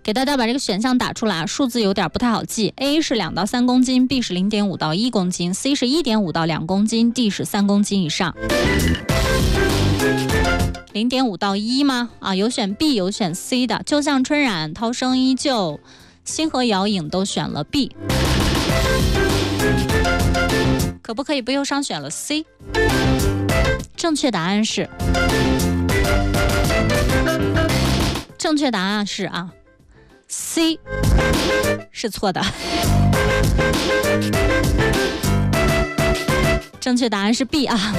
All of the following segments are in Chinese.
给大家把这个选项打出来，数字有点不太好记。A 是2到3公斤 ，B 是0.5到1公斤 ，C 是1.5到2公斤 ，D 是3公斤以上。0.5到1吗？有选 B 有选 C 的，就像春染、涛声依旧、星河遥影都选了 B， 可不可以不忧伤选了 C？ 正确答案是C 是错的，正确答案是 B 啊。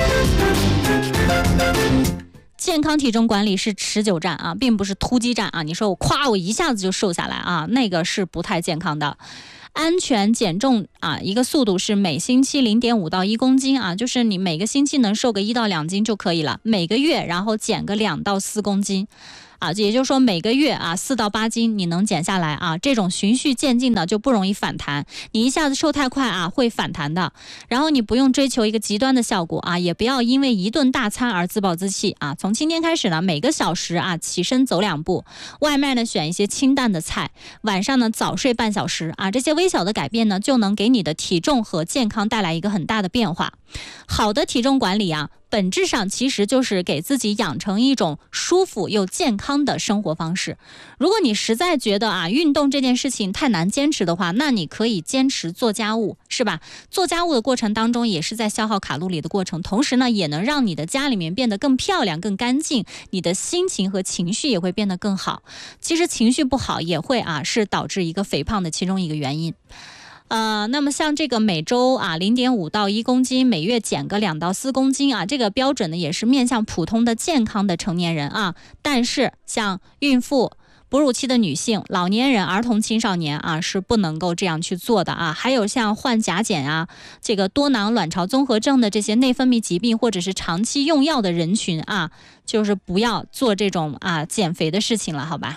健康体重管理是持久战啊，并不是突击战啊。你说我一下子就瘦下来啊，那个是不太健康的。安全减重一个速度是每星期0.5到1公斤啊，就是你每个星期能瘦个1到2斤就可以了，每个月然后减个2到4公斤。也就是说每个月4到8斤你能减下来啊，这种循序渐进的就不容易反弹。你一下子瘦太快会反弹的。然后你不用追求一个极端的效果也不要因为一顿大餐而自暴自弃从今天开始呢，每个小时起身走2步，外卖呢选一些清淡的菜，晚上呢早睡半小时这些微小的改变呢，就能给你的体重和健康带来一个很大的变化。好的体重管理本质上其实就是给自己养成一种舒服又健康的生活方式。如果你实在觉得运动这件事情太难坚持的话，那你可以坚持做家务，是吧？做家务的过程当中也是在消耗卡路里的过程，同时呢也能让你的家里面变得更漂亮更干净，你的心情和情绪也会变得更好。其实情绪不好也会是导致一个肥胖的其中一个原因。那么像这个每周0.5到1公斤，每月减个2到4公斤这个标准呢也是面向普通的健康的成年人但是像孕妇、哺乳期的女性、老年人、儿童、青少年是不能够这样去做的还有像患甲减这个多囊卵巢综合症的这些内分泌疾病或者是长期用药的人群就是不要做这种减肥的事情了，好吧？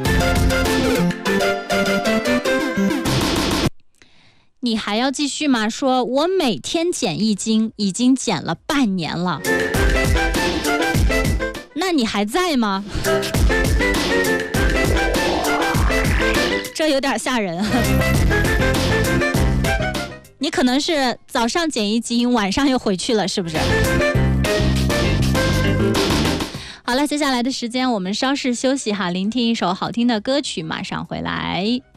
你还要继续吗？说我每天减1斤，已经减了半年了。那你还在吗？这有点吓人。你可能是早上减1斤，晚上又回去了，是不是？好了，接下来的时间我们稍事休息聆听一首好听的歌曲，马上回来。